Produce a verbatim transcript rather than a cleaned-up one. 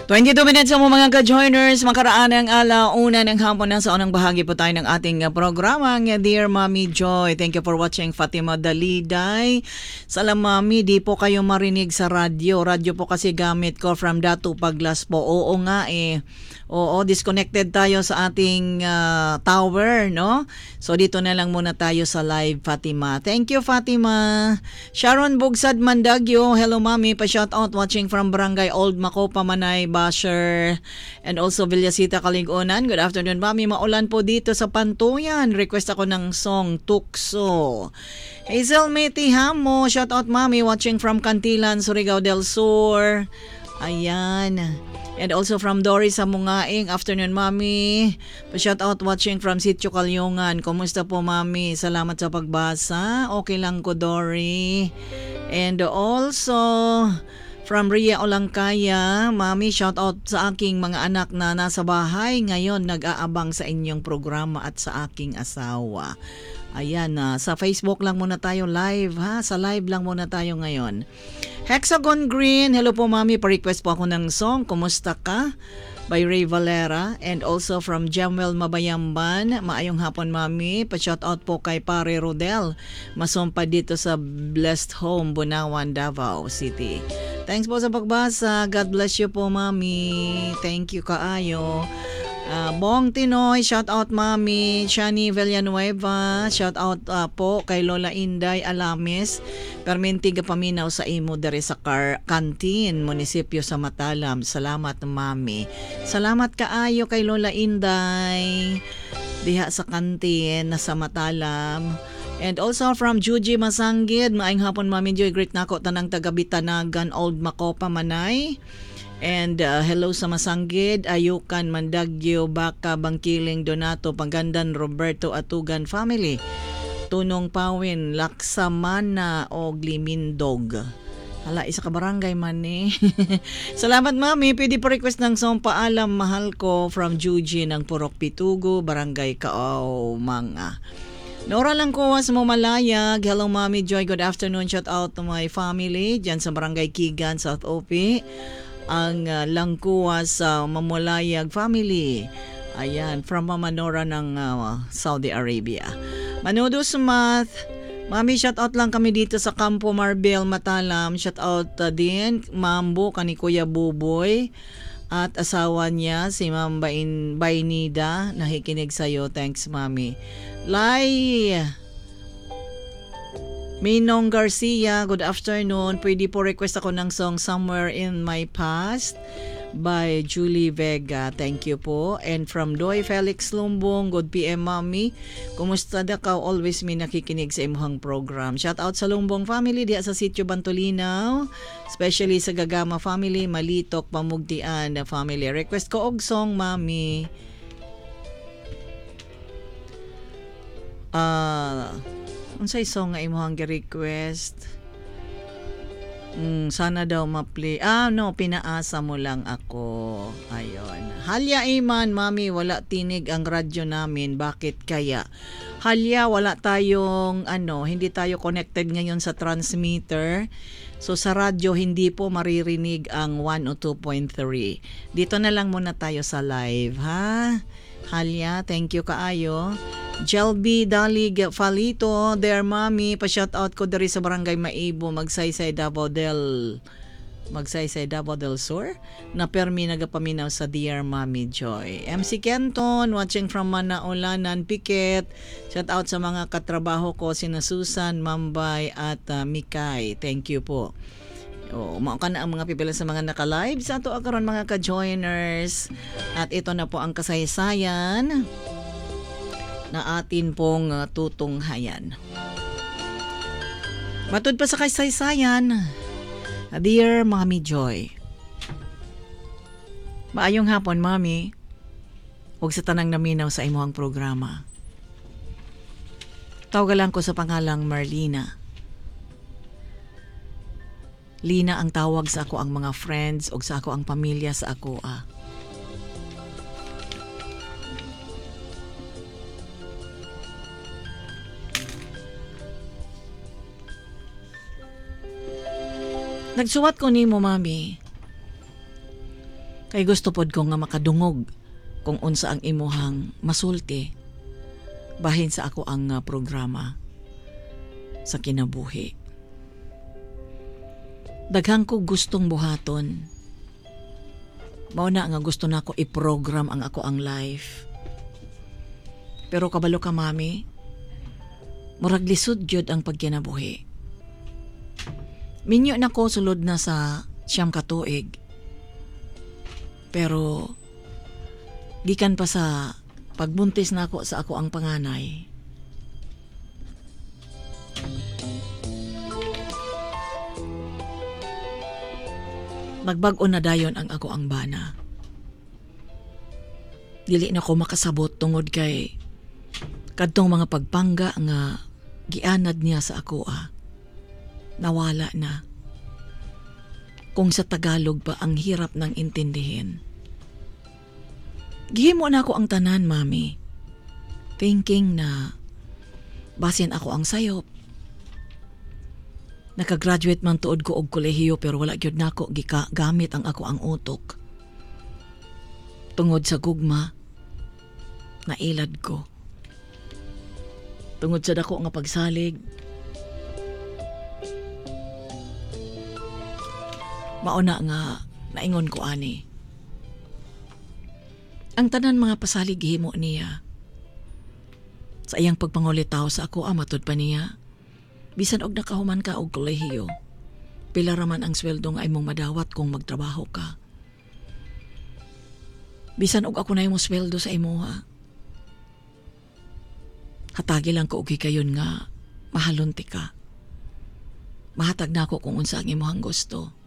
twenty-two minutes sa mga ka-joiners, makaraan ng alauna ng hapon na sa unang bahagi po tayo ng ating programa, Dear Mommy Joy. Thank you for watching, Fatima Daliday. Salam Mami, di po kayo marinig sa radyo. Radyo po kasi gamit ko from Datu Paglas po. Oo nga eh. Oo, disconnected tayo sa ating uh, tower, no? So dito na lang muna tayo sa live, Fatima. Thank you, Fatima. Sharon Bugsad Mandagyo, hello Mami, pa-shout out watching from Barangay Old Macopa, Manay, Basher, and also Villasita, Kaligunan. Good afternoon, Mami. Maulan po dito sa Pantuyan. Request ako ng song Tukso. Hazel Meti Hamo, shout out Mami, watching from Cantilan, Surigao del Sur. Ayan. And also from Doris sa Mungaing, afternoon Mami. Pa-shout out watching from Sitio Kalyungan. Kumusta po Mami? Salamat sa pagbasa. Okay lang ko Dory. And also from Ria Olangkaya, Mami, shout out sa aking mga anak na nasa bahay ngayon nag-aabang sa inyong programa at sa aking asawa. Ayan, uh, sa Facebook lang muna tayo live ha. Sa live lang muna tayo ngayon. Hexagon Green, hello po Mami, pa-request po ako ng song Kumusta Ka by Ray Valera, and also from Jamwell Mabayamban, maayong hapon Mami, pa-shout out po kay Pare Rodel, masumpa dito sa Blessed Home, Bunawan, Davao City. Thanks po sa pagbasa, God bless you po Mami, thank you kaayo. Uh, Bong Tinoy, shout out Mami. Shani Villanueva, shout out uh, po kay Lola Inday Alamis. Permentiga paminaw sa imo dere sa car canteen, munisipyo sa Matalam. Salamat Mami. Salamat kaayo kay Lola Inday diha sa canteen na sa Matalam. And also from Juji Masanggid, maayong hapon Mami Joy, great nako tanang taga Bitanagan, Old Macopa, Manay. And uh, hello sa Masanggid, Ayukan, Mandagyo, Baka, Bangkiling, Donato, Panggandan, Roberto, Atugan family. Tunong Pawin, Laksamana o Glimindog. Hala, isa ka barangay man eh. Salamat Mami, pwede po request ng song Paalam Mahal Ko from Juji ng Purok Pitugo, Barangay Kaao, Manga. Nora Langkuwas mo Malayag, hello Mami Joy, good afternoon, shout out to my family dyan sa Barangay Kigan, South O P. Ang uh, Langkuwas sa uh, Mamulayag family. Ayan, from Mama Nora ng uh, Saudi Arabia. Manudo Sumath, Mami, shout out lang kami dito sa Campo Marbel, Matalam. Shout out uh, din Mambo kani Kuya Buboy at asawa niya si Ma'am Bain, Bainida, nakikinig sa'yo. Thanks Mami. Lai Minong Garcia, good afternoon. Pwede po request ako ng song Somewhere in My Past by Julie Vega. Thank you po. And from Doy Felix Lumbong, good P M Mami. Kumusta da ka? Always may nakikinig sa imuhang program. Shout out sa Lumbong family diya sa Sitio Bantolinaw. Especially sa Gagama family, Malitok, Pamugtian na family. Request ko og song Mami. Ah... Uh, unsay song nga imong gi-request? Mm, sana daw ma-play. Ah, no, pinaasa mo lang ako. Ayon. Halya Iman, Mami, wala tinig ang radyo namin. Bakit kaya? Halya, wala tayong ano, hindi tayo connected ngayon sa transmitter. So sa radyo hindi po maririnig ang one oh two point three. Dito na lang muna tayo sa live, ha? Halya, thank you kaayo. Jelby Dalig Falito, there Mami, pa-shout out ko dari sa Barangay Maibo, Magsaysay, Davao del Magsaysay, Davao del Sur, na permi nagapaminaw sa Dear Mommy Joy. M C Kenton, watching from Manaulanan, Piket. Shout out sa mga katrabaho ko, sina Susan, Mambay at uh, Mikay. Thank you po. O, mao ka na ang mga pipila sa mga naka-live sa ato karon mga ka-joiners. At ito na po ang kasaysayan na atin pong uh, tutunghayan. Matud pa sa kasaysayan, Dear Mommy Joy. Maayong hapon, Mami. Huwag sa tanang naminaw sa imuhang programa. Tawagan ko sa pangalang Marlina. Lina ang tawag sa ako ang mga friends o sa ako ang pamilya sa ako ah. Nagsuwat ko nimo, Mami. Kay gusto pod ko nga makadungog kung unsa ang imuhang masulti bahin sa ako ang uh, programa sa kinabuhi. Daghang ko gustong buhaton. Mao na nga gusto na ako i-program ang ako ang life. Pero kabalo ka, mami, murag lisod jud ang pagkinabuhi. Minyo na ko sulod na sa siyam ka tuig. Pero gikan pa sa pagbuntis na ako sa ako ang panganay, nagbag-o na dayon ang ako ang bana. Dili na ko makasabot tungod kay kadtong mga pagpangga nga gianad niya sa ako ah. Nawala na. Kung sa Tagalog pa ang hirap nang intindihin. Gihimo na ako ang tanan, mami. Thinking na basin ako ang sayop. Nakagraduate man tuod ko og kolehiyo pero wala gyud nako gika gamit ang ako ang utok. Tungod sa gugma, nailad ko. Tungod sa dako nga pagsalig, mauna nga naingon ko ani. Ang tanan mga pasalig himo niya. Sa iyang pagpangulitaw sa ako amatod pa niya. Bisan og nakahuman ka og kolehiyo, pila raman ang sweldo nga imong madawat kung magtrabaho ka. Bisan og ako na imong sweldo sa imuha. Hatagi lang ko og kayon nga mahalon ti ka. Mahatag na ako kung unsa ang imuhang gusto.